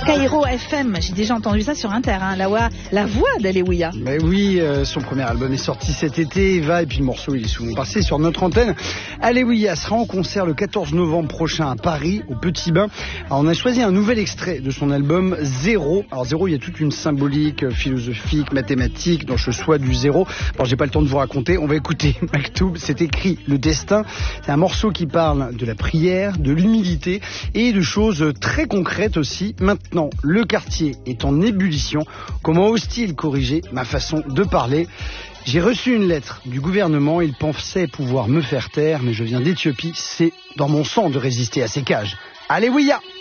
Kairo FM, j'ai déjà entendu ça sur Inter, hein. La voix d'Alléluia. Mais oui, son premier album est sorti cet été, Eva, et puis le morceau il est souvent passé sur notre antenne. Alléluia sera en concert le 14 novembre prochain à Paris, au Petit Bain. Alors, on a choisi un nouvel extrait de son album Zéro. Alors Zéro, il y a toute une symbolique philosophique, mathématique dans ce choix du zéro. Bon, j'ai pas le temps de vous raconter, on va écouter Maktoub, c'est écrit Le Destin. C'est un morceau qui parle de la prière, de l'humilité et de choses très concrètes aussi. Maintenant, le quartier est en ébullition. Comment ose-t-il corriger ma façon de parler ? J'ai reçu une lettre du gouvernement, il pensait pouvoir me faire taire, mais je viens d'Éthiopie, c'est dans mon sang de résister à ces cages. Alléluia!